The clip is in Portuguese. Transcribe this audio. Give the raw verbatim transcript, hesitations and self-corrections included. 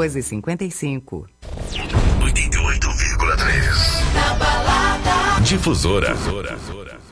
doze, cinquenta e cinco. oitenta e oito vírgula três. Na balada. Difusora. Difusora.